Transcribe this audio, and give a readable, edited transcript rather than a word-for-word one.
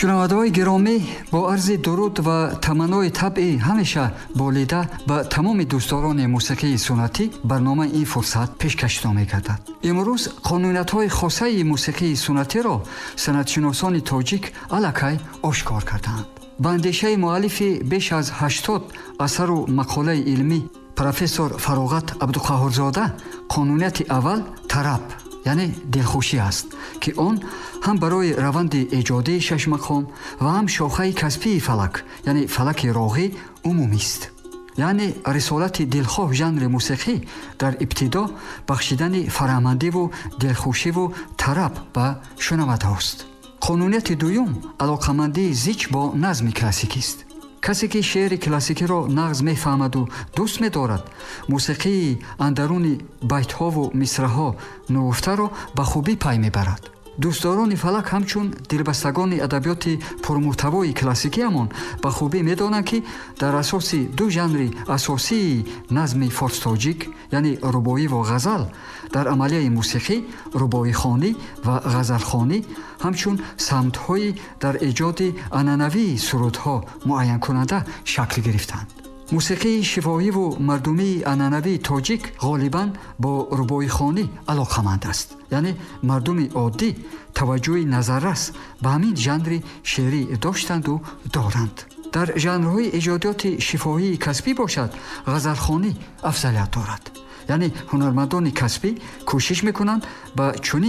шунавандаҳои гиромӣ, бо арзи дуруд ва таманнои табъи ҳамеша болида ба тамоми дӯстдорони мусиқии суннатӣ барномаи ин фурсат пешкашидо мегардад. Имрӯз қонуниятҳои хосаи мусиқии суннатиро санъатшиносони тоҷик аллакай ошкор карданд. Ба андешаи муаллифи беш аз 80 асару мақолаи илмӣ профессор Фароғат Абдуқаҳҳорзода қонунияти аввал тараб, яъне дилхушӣ аст, ки он ҳам барои раванди эҷодии шашмақом ва ҳам шохаи касбии фалак, яъне фалаки роғӣ умумист. яъне рисолати дилхоҳ жанри мусиқӣ дар ибтидо бахшидани фаҳмандиву дилхушиву тараб ба шунавандаҳост. қонунияти дуюм алоқамандии зич бо назми классикист. касе ки шеъри классикиро нағз мефаҳмаду дӯст медорад, мусиқии андаруни байтҳову мисраҳо нугуфтаро ба хубӣ пай мебарад. дӯстдорони фалак ҳамчун дилбастагони адабиёти пурмуҳтавои классикиамон ба хубӣ медонанд, ки дар асоси ду жанри асосии назми форстоҷик, яъне рубоиву ғазал, дар амалияи мусиқӣ рубоихонӣ ва ғазалхонӣ ҳамчун самтҳои дар эҷоди анъанавии сурудҳо муайянкунанда шакл гирифтанд. мусиқии шифоҳиву мардумии анъанавии тоҷик ғолибан бо рубоихонӣ алоқаманд аст, яъне мардуми оддӣ таваҷҷӯҳи назаррас ба ҳамин жанри шеърӣ доштанду доранд. дар жанрҳои эҷодиёти шифоҳии касбӣ бошад, ғазалхонӣ афзалият дорад. яъне ҳунармандони касбӣ кӯшиш мекунанд ба чунин